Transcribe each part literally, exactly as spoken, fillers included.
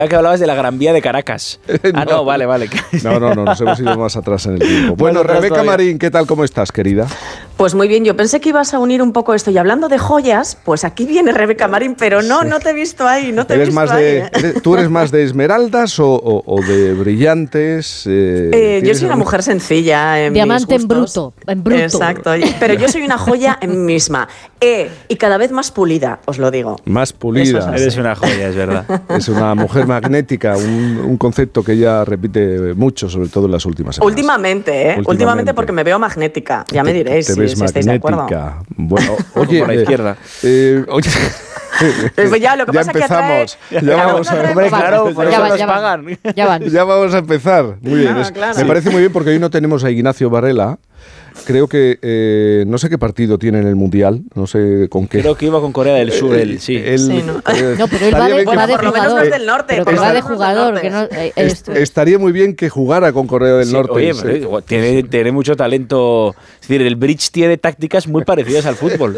que hablabas de la Gran Vía de Caracas. no, ah, no, vale, vale. No, no, no, nos hemos ido más atrás en el tiempo. Bueno, bueno Rebeca Marín, ¿qué tal? ¿Cómo estás, querida? Pues muy bien, yo pensé que ibas a unir un poco esto. Y hablando de joyas, pues aquí viene Rebeca Marín, pero no, sí. no te he visto ahí, no te ¿Eres he visto más ahí. De, eres, ¿Tú eres más de esmeraldas o, o, o de brillantes? Eh, eh, yo soy una mujer sencilla en Diamante mis en bruto, en bruto. Exacto, pero yo soy una joya en mí misma. Eh, y cada vez más pulida, os lo digo. Más pulida. Es Eres una joya, es verdad. Es una mujer magnética, un, un concepto que ella repite mucho, sobre todo en las últimas semanas. Últimamente, ¿eh? Últimamente, Últimamente porque me veo magnética. Ya me diréis te, te si, ves si estáis de acuerdo. Bueno, oye, por la izquierda. Eh, oye, pues ya, lo que ya pasa empezamos. Que atrae, ya vamos a Hombre, claro, por ya eso van, nos ya pagan. Van, ya van. Ya vamos a empezar. Muy bien. Ah, es, claro. Me Sí. parece muy bien porque hoy no tenemos a Ignacio Varela. Creo que eh, no sé qué partido tiene en el Mundial, no sé con qué. Creo que iba con Corea del Sur, él, sí. Él, sí no. Eh, no, pero él va de, va de por lo menos no es del norte. Pero que va de jugador. Que no, eh, est estaría muy bien que jugara con Corea del sí, Norte. Oye, sí. pero tiene, tiene mucho talento. Es decir, el bridge tiene tácticas muy parecidas al fútbol.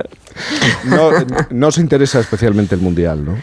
No, no os interesa especialmente el Mundial, ¿no?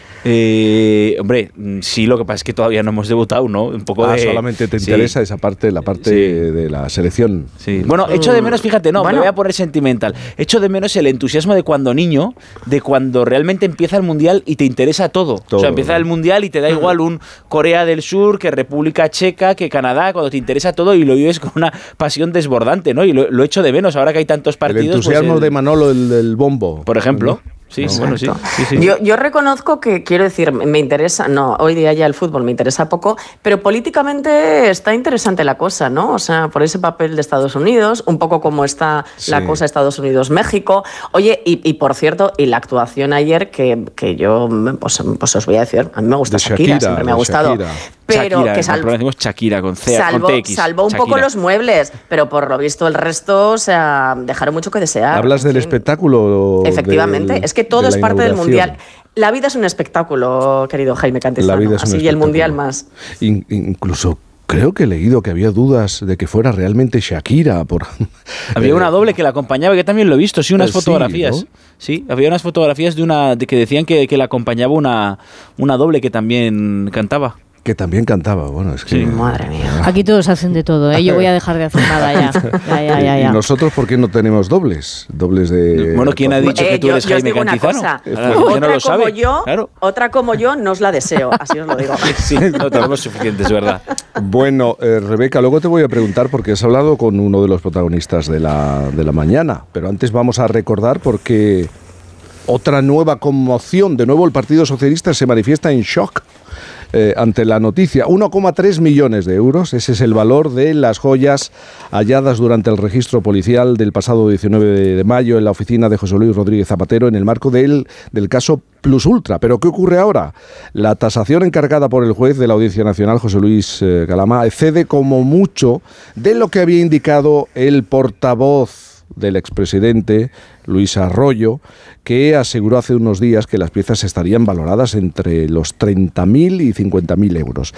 Eh, hombre, sí, lo que pasa es que todavía no hemos debutado, ¿no? Un poco ah, de... solamente te sí. interesa esa parte, la parte sí. de la selección. Sí. Bueno, echo de menos, fíjate, no, bueno. me voy a poner sentimental. Echo de menos el entusiasmo de cuando niño, de cuando realmente empieza el Mundial y te interesa todo. todo o sea, empieza ¿no? el Mundial y te da igual un Corea del Sur, que República Checa, que Canadá, cuando te interesa todo y lo vives con una pasión desbordante, ¿no? Y lo, lo echo de menos ahora que hay tantos partidos. El entusiasmo pues el, de Manolo, el del bombo. Por ejemplo. ¿no? Sí, no, bueno, sí, sí, sí. Yo, yo reconozco que, quiero decir, me interesa, no, hoy día ya el fútbol me interesa poco, pero políticamente está interesante la cosa, ¿no? O sea, por ese papel de Estados Unidos, un poco como está sí. la cosa Estados Unidos-México. Oye, y, y por cierto, y la actuación ayer, que, que yo, pues, pues os voy a decir, a mí me gusta Shakira, Shakira, siempre me ha gustado. Shakira. Pero Shakira, que salvo, decimos Shakira con C, salvo, con T X. salvó un Shakira. poco los muebles, pero por lo visto el resto, o sea, dejaron mucho que desear. ¿Hablas del espectáculo? Efectivamente, del, es que todo de es parte del Mundial. La vida es un espectáculo, querido Jaime Cantizano. La vida es un así y el Mundial más. In, incluso creo que he leído que había dudas de que fuera realmente Shakira. Por... Había una doble que la acompañaba, que también lo he visto, sí, unas sí, fotografías. ¿no? Sí, había unas fotografías de una de que decían que, que la acompañaba una, una doble que también cantaba. Que también cantaba, bueno, es que... Sí, madre mía. Aquí todos hacen de todo, ¿eh? Yo voy a dejar de hacer nada ya. Ya, ya, ya, ya. ¿Y nosotros por qué no tenemos dobles? Dobles de... Bueno, ¿quién ha dicho eh, que tú yo, eres yo Jaime Cantizano? Cosa, Claro, otra, no lo sabe. como yo, claro. otra como yo no os la deseo, así os lo digo. Sí, no tenemos suficientes, ¿verdad? Bueno, eh, Rebeca, luego te voy a preguntar porque has hablado con uno de los protagonistas de la, de la mañana, pero antes vamos a recordar porque otra nueva conmoción, de nuevo el Partido Socialista se manifiesta en shock. Eh, ante la noticia, uno coma tres millones de euros, ese es el valor de las joyas halladas durante el registro policial del pasado diecinueve de mayo en la oficina de José Luis Rodríguez Zapatero en el marco del, del caso Plus Ultra. ¿Pero qué ocurre ahora? La tasación encargada por el juez de la Audiencia Nacional, José Luis eh, Galama, excede como mucho de lo que había indicado el portavoz del expresidente Luis Arroyo, que aseguró hace unos días que las piezas estarían valoradas entre los treinta mil y cincuenta mil euros.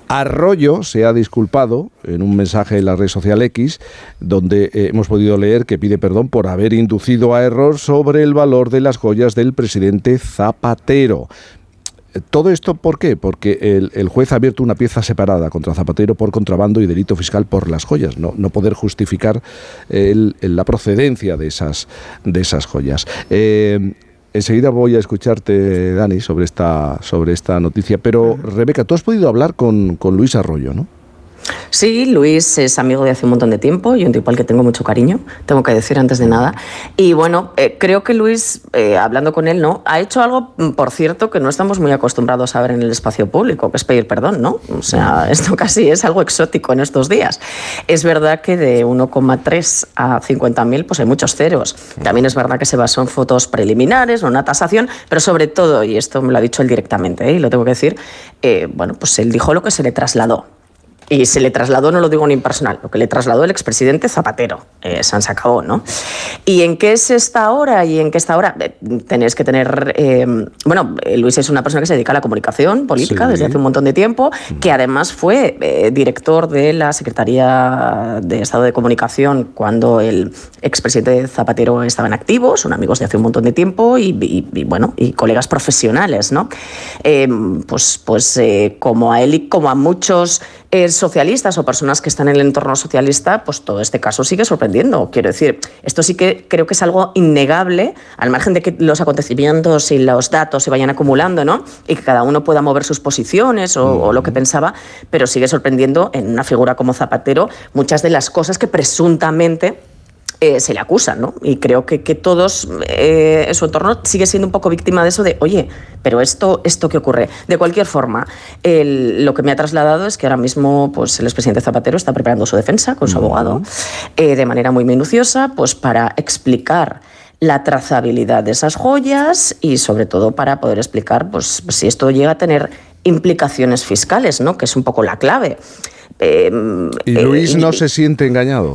Arroyo se ha disculpado en un mensaje en la red social X, donde eh, hemos podido leer que pide perdón por haber inducido a error sobre el valor de las joyas del presidente Zapatero. ¿Todo esto por qué? Porque el, el juez ha abierto una pieza separada contra Zapatero por contrabando y delito fiscal por las joyas, no, no poder justificar el, el, la procedencia de esas, de esas joyas. Eh, enseguida voy a escucharte, Dani, sobre esta, sobre esta noticia, pero Rebeca, tú has podido hablar con, con Luis Arroyo, ¿no? Sí, Luis es amigo de hace un montón de tiempo y un tipo al que tengo mucho cariño, tengo que decir antes de nada. Y bueno, eh, creo que Luis, eh, hablando con él, ¿no?, ha hecho algo, por cierto, que no estamos muy acostumbrados a ver en el espacio público, que es pedir perdón, ¿no? O sea, esto casi es algo exótico en estos días. Es verdad que de uno coma tres a cincuenta mil, pues hay muchos ceros. También es verdad que se basó en fotos preliminares, en una tasación, pero sobre todo, y esto me lo ha dicho él directamente, ¿eh?, y lo tengo que decir, eh, bueno, pues él dijo lo que se le trasladó. y se le trasladó, no lo digo ni impersonal, lo que le trasladó el expresidente Zapatero. Eh, se acabó, ¿no? ¿Y en qué es esta hora? ¿Y en qué está ahora? Eh, tenéis que tener... Eh, bueno, Luis es una persona que se dedica a la comunicación política sí. desde hace un montón de tiempo, que además fue eh, director de la Secretaría de Estado de Comunicación cuando el expresidente Zapatero estaba en activo, son amigos de hace un montón de tiempo y, y, y bueno, y colegas profesionales, ¿no? Eh, pues pues eh, como a él y como a muchos eh, socialistas o personas que están en el entorno socialista, pues todo este caso sigue sorprendiendo. Quiero decir, esto sí que creo que es algo innegable, al margen de que los acontecimientos y los datos se vayan acumulando, ¿no? Y que cada uno pueda mover sus posiciones o, o lo que pensaba, pero sigue sorprendiendo en una figura como Zapatero muchas de las cosas que presuntamente Eh, se le acusan, ¿no? Y creo que, que todos eh, en su entorno sigue siendo un poco víctima de eso de, oye, pero esto, esto ¿qué ocurre? De cualquier forma, el, lo que me ha trasladado es que ahora mismo pues, el expresidente Zapatero está preparando su defensa con su uh-huh. abogado eh, de manera muy minuciosa pues, para explicar la trazabilidad de esas joyas y sobre todo para poder explicar pues, si esto llega a tener implicaciones fiscales, ¿no? Que es un poco la clave. Eh, ¿Y Luis eh, no y, se siente engañado?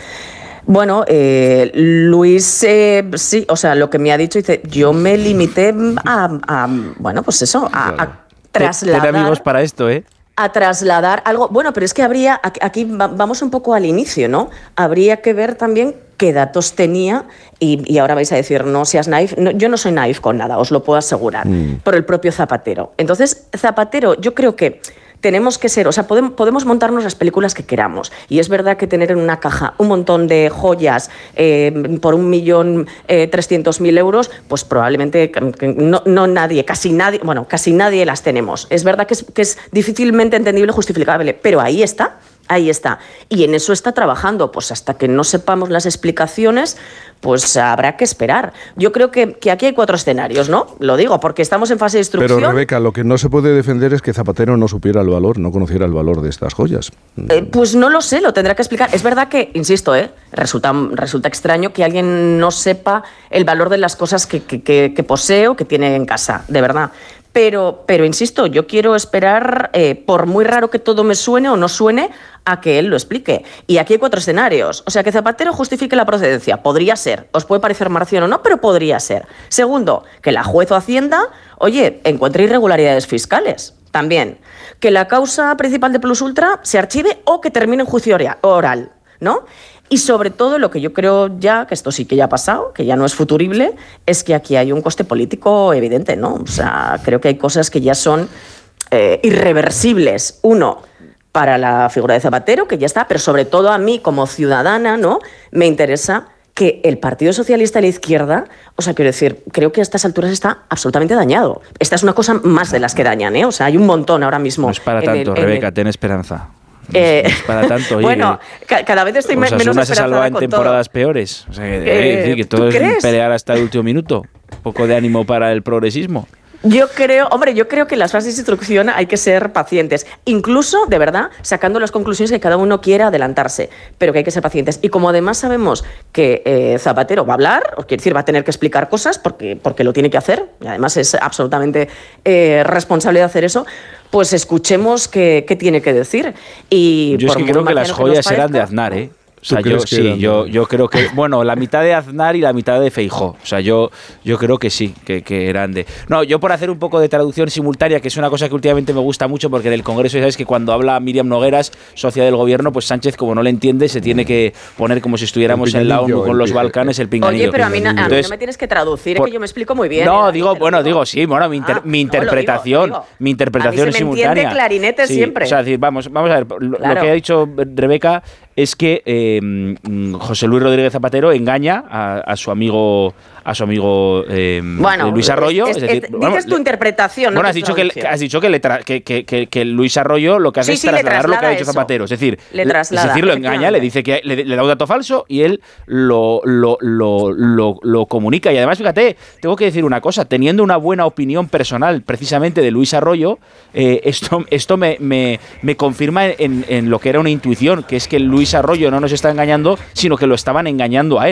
Bueno, eh, Luis, eh, sí, o sea, lo que me ha dicho, dice, yo me limité a, a bueno, pues eso, a, a trasladar... Ten amigos para esto, ¿eh? A trasladar algo... Bueno, pero es que habría... Aquí vamos un poco al inicio, ¿no? Habría que ver también qué datos tenía y, y ahora vais a decir, no seas naif. No, yo no soy naif con nada, os lo puedo asegurar, mm. por el propio Zapatero. Entonces, Zapatero, yo creo que tenemos que ser, o sea, podemos, podemos montarnos las películas que queramos. Y es verdad que tener en una caja un montón de joyas eh, por un millón eh, trescientos mil euros, pues probablemente no, no nadie, casi nadie, bueno, casi nadie las tenemos. Es verdad que es, que es difícilmente entendible, justificable, pero ahí está. Ahí está. Y en eso está trabajando. Pues hasta que no sepamos las explicaciones, pues habrá que esperar. Yo creo que, que aquí hay cuatro escenarios, ¿no? Lo digo, porque estamos en fase de instrucción. Pero, Rebeca, lo que no se puede defender es que Zapatero no supiera el valor, no conociera el valor de estas joyas. Eh, pues no lo sé, lo tendrá que explicar. Es verdad que, insisto, ¿eh? resulta, resulta extraño que alguien no sepa el valor de las cosas que, que, que, que posee o que tiene en casa, de verdad. Pero, pero insisto, yo quiero esperar, eh, por muy raro que todo me suene o no suene, a que él lo explique. Y aquí hay cuatro escenarios. O sea, que Zapatero justifique la procedencia. Podría ser. Os puede parecer marciano o no, pero podría ser. Segundo, que la juez o Hacienda, oye, encuentre irregularidades fiscales. También. Que la causa principal de Plus Ultra se archive o que termine en juicio oral, ¿no? Y sobre todo, lo que yo creo ya, que esto sí que ya ha pasado, que ya no es futurible, es que aquí hay un coste político evidente, ¿no? O sea, creo que hay cosas que ya son eh, irreversibles. Uno, para la figura de Zapatero, que ya está, pero sobre todo a mí como ciudadana, ¿no? Me interesa que el Partido Socialista y la izquierda, o sea, quiero decir, creo que a estas alturas está absolutamente dañado. Esta es una cosa más de las que dañan, ¿eh? O sea, hay un montón ahora mismo. No es para tanto, el, Rebeca, el... ten esperanza. Eh, no es para tanto, oye, bueno, ca cada vez estoy menos esperanzada se salva en temporadas todo. peores. O sea, que, eh, decir que todo es crees? pelear hasta el último minuto. Un poco de ánimo para el progresismo. Yo creo, hombre, yo creo que en las fases de instrucción hay que ser pacientes, incluso, de verdad, sacando las conclusiones que cada uno quiera adelantarse, pero que hay que ser pacientes. Y como además sabemos que eh, Zapatero va a hablar, o quiere decir, va a tener que explicar cosas porque, porque lo tiene que hacer, y además es absolutamente eh, responsable de hacer eso, pues escuchemos qué, qué tiene que decir. Y yo es que creo que las joyas que eran de Aznar, ¿eh? O sea, yo sí, yo, yo creo que, bueno, la mitad de Aznar y la mitad de Feijóo. O sea, yo, yo creo que sí, que, que eran de... No, yo por hacer un poco de traducción simultánea, que es una cosa que últimamente me gusta mucho, porque en el Congreso ya sabes que cuando habla Miriam Nogueras, socia del gobierno, pues Sánchez, como no le entiende, se tiene que poner como si estuviéramos en la ONU con los Balcanes, el pinganillo. Oye, pero a mí, a mí Entonces, no me tienes que traducir, por, es que yo me explico muy bien. No, digo, bueno, digo, sí, bueno, mi, inter, ah, mi interpretación, no, digo, digo. mi interpretación a mí se me simultánea. Entiende clarinete sí, siempre. O sea, decir, vamos, vamos a ver, lo, claro. lo que ha dicho Rebeca es que eh, José Luis Rodríguez Zapatero engaña a, a su amigo a su amigo eh, bueno, Luis Arroyo. Es, es, es decir, es, bueno, dices tu le, interpretación. Bueno, no has dicho que, has dicho que, le tra que, que, que, que Luis Arroyo lo que hace sí, es sí, trasladar lo que ha dicho eso. Zapatero. Es decir, le traslada, es decir, lo engaña, le dice que le, le da un dato falso y él lo, lo, lo, lo, lo comunica. Y además, fíjate, tengo que decir una cosa, teniendo una buena opinión personal precisamente de Luis Arroyo, eh, esto, esto me, me, me confirma en, en lo que era una intuición, que es que Luis Arroyo no nos está engañando, sino que lo estaban engañando a él.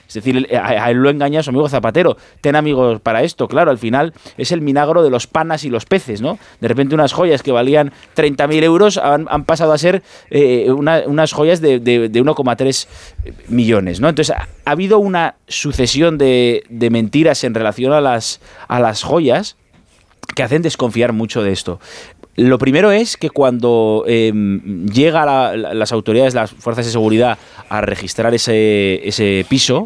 Es decir, a, a él lo engaña a su amigo Zapatero. Ten amigos para esto, claro, al final es el milagro de los panas y los peces, ¿no? De repente unas joyas que valían treinta mil euros han, han pasado a ser eh, una, unas joyas de, de, de uno coma tres millones, ¿no? Entonces ha, ha habido una sucesión de, de mentiras en relación a las, a las joyas que hacen desconfiar mucho de esto. Lo primero es que cuando eh, llega la, la, las autoridades, las fuerzas de seguridad a registrar ese, ese piso,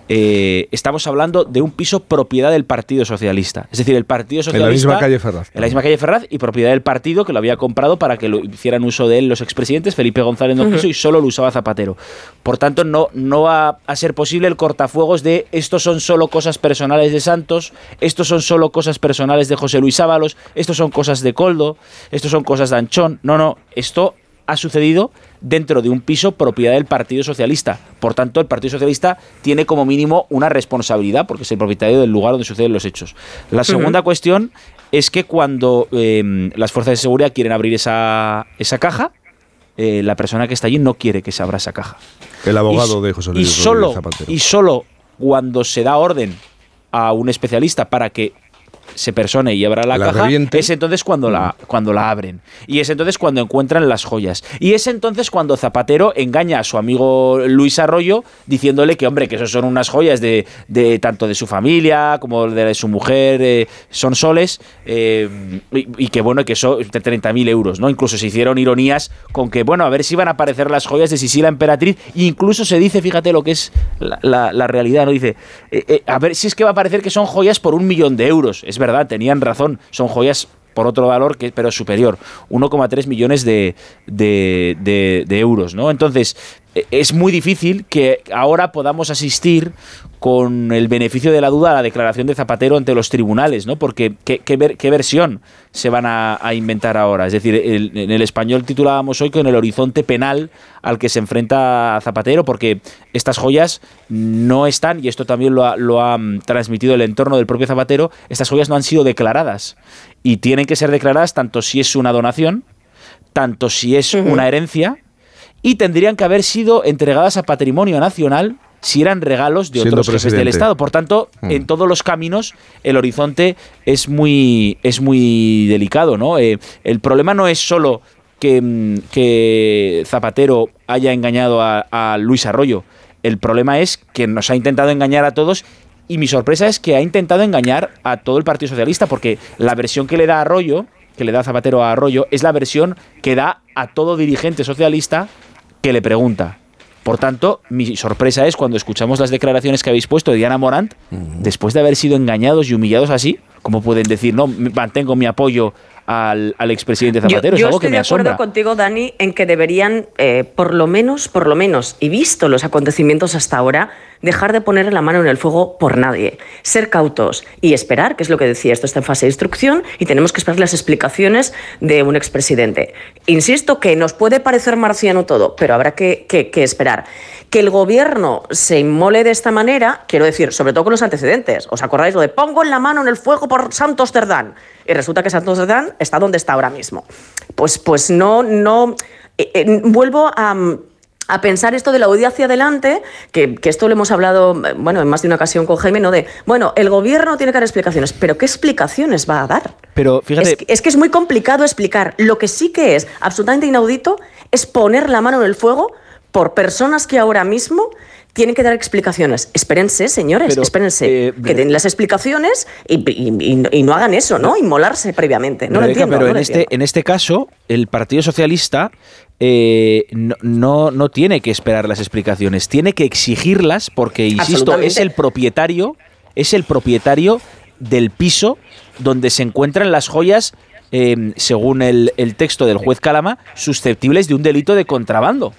eh, estamos hablando de un piso propiedad del Partido Socialista. Es decir, el Partido Socialista... En la misma calle Ferraz. En la misma calle Ferraz y propiedad del partido que lo había comprado para que lo hicieran uso de él los expresidentes. Felipe González no quiso uh-huh. y solo lo usaba Zapatero. Por tanto, no, no va a ser posible el cortafuegos de estos son solo cosas personales de Santos, estos son solo cosas personales de José Luis Ábalos, estos son cosas de Koldo, estos son cosas de Anchón. No, no, esto ha sucedido dentro de un piso propiedad del Partido Socialista. Por tanto, el Partido Socialista tiene como mínimo una responsabilidad porque es el propietario del lugar donde suceden los hechos. La segunda uh-huh. cuestión es que cuando eh, las fuerzas de seguridad quieren abrir esa, esa caja, eh, la persona que está allí no quiere que se abra esa caja. El abogado y, de José Luis y solo, Zapatero. Y solo cuando se da orden a un especialista para que se persone y abra la, la caja, reviente. Es entonces cuando la, cuando la abren. Y es entonces cuando encuentran las joyas. Y es entonces cuando Zapatero engaña a su amigo Luis Arroyo diciéndole que, hombre, que eso son unas joyas de, de tanto de su familia como de su mujer, eh, son soles, eh, y, y que, bueno, que son de treinta mil euros, ¿no? Incluso se hicieron ironías con que, bueno, a ver si van a aparecer las joyas de Sisi la Emperatriz. E incluso se dice, fíjate lo que es la, la, la realidad, ¿no? Dice, eh, eh, a ver si es que va a parecer que son joyas por un millón de euros. Es verdad, tenían razón, son joyas por otro valor, que pero superior, uno coma tres millones de, de, de, de euros, ¿no? Entonces, es muy difícil que ahora podamos asistir con el beneficio de la duda a la declaración de Zapatero ante los tribunales, ¿no? Porque ¿qué, qué, ver, qué versión se van a, a inventar ahora? Es decir, el, en el Español titulábamos hoy con el horizonte penal al que se enfrenta Zapatero, porque estas joyas no están, y esto también lo ha, lo ha transmitido el entorno del propio Zapatero, estas joyas no han sido declaradas y tienen que ser declaradas tanto si es una donación, tanto si es uh-huh. una herencia, y tendrían que haber sido entregadas a patrimonio nacional si eran regalos de Siendo otros jefes presidente. del Estado. Por tanto, mm. en todos los caminos el horizonte es muy, es muy delicado, ¿no? Eh, el problema no es solo que, que Zapatero haya engañado a, a Luis Arroyo. El problema es que nos ha intentado engañar a todos. Y mi sorpresa es que ha intentado engañar a todo el Partido Socialista, porque la versión que le da Arroyo, que le da Zapatero a Arroyo, es la versión que da a todo dirigente socialista que le pregunta. Por tanto, mi sorpresa es cuando escuchamos las declaraciones que habéis puesto de Diana Morant, uh-huh. después de haber sido engañados y humillados así, ¿cómo pueden decir, no, mantengo mi apoyo al, al expresidente Zapatero? Yo, yo es algo que me asombra. Estoy de acuerdo contigo, Dani, en que deberían, eh, por lo menos, por lo menos, y visto los acontecimientos hasta ahora, dejar de poner la mano en el fuego por nadie, ser cautos y esperar, que es lo que decía, esto está en fase de instrucción y tenemos que esperar las explicaciones de un expresidente. Insisto que nos puede parecer marciano todo, pero habrá que, que, que esperar. Que el gobierno se inmole de esta manera, quiero decir, sobre todo con los antecedentes. ¿Os acordáis lo de pongo la mano en el fuego por Santos Cerdán? Y resulta que Santos Cerdán está donde está ahora mismo. Pues, pues no, no, eh, eh, vuelvo a... a pensar esto de la huida hacia adelante, que, que esto lo hemos hablado, bueno, en más de una ocasión con Jaime, ¿no? De, bueno, el gobierno tiene que dar explicaciones, pero ¿qué explicaciones va a dar? Pero fíjate... Es que, es que es muy complicado explicar. Lo que sí que es absolutamente inaudito es poner la mano en el fuego por personas que ahora mismo tienen que dar explicaciones. Espérense, señores, pero, espérense, eh, que den las explicaciones y, y, y, y no hagan eso, ¿no? Inmolarse previamente. No Rebeca, lo entiendo. Pero no en, lo este, en este caso, el Partido Socialista eh, no, no, no tiene que esperar las explicaciones, tiene que exigirlas porque, insisto, es el propietario, es el propietario del piso donde se encuentran las joyas, eh, según el, el texto del juez Calama, susceptibles de un delito de contrabando.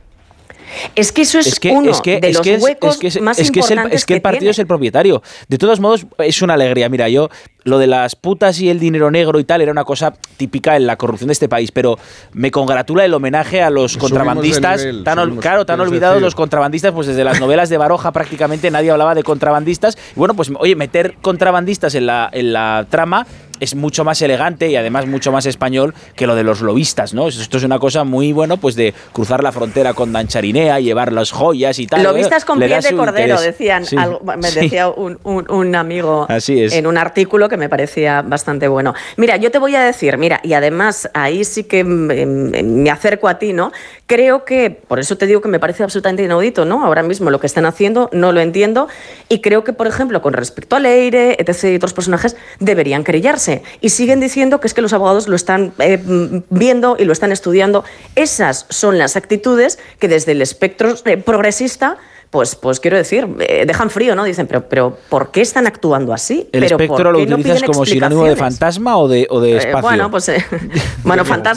Es que eso es, es que, uno es que, de es los que es, huecos es que es, más es que importantes es el, es que el partido tiene. es el propietario. De todos modos, es una alegría. Mira, yo lo de las putas y el dinero negro y tal era una cosa típica en la corrupción de este país, pero me congratula el homenaje a los Subimos contrabandistas. de nivel, tan, subimos, claro, tan olvidados decir. los contrabandistas, pues desde las novelas de Baroja prácticamente nadie hablaba de contrabandistas. Y bueno, pues oye, meter contrabandistas en la, en la trama es mucho más elegante y además mucho más español que lo de los lobistas, ¿no? Esto es una cosa muy, bueno, pues de cruzar la frontera con Dancharinea, llevar las joyas y tal. Lobistas con Le piel da de su cordero, interés. decían, Sí, algo, me sí. decía un, un, un amigo Así es. en un artículo que me parecía bastante bueno. Mira, yo te voy a decir, mira, y además ahí sí que me, me acerco a ti, ¿no? Creo que, por eso te digo que me parece absolutamente inaudito, ¿no? Ahora mismo lo que están haciendo no lo entiendo y creo que, por ejemplo, con respecto a Leire, etcétera y otros personajes, deberían querellarse y siguen diciendo que es que los abogados lo están eh, viendo y lo están estudiando. Esas son las actitudes que desde el espectro eh, progresista pues, pues quiero decir, eh, dejan frío, ¿no? Dicen, pero, pero ¿por qué están actuando así? ¿El ¿Pero espectro lo no utilizas como sinónimo de fantasma o de, o de espacio? Eh, bueno, pues, eh, bueno, fantasma.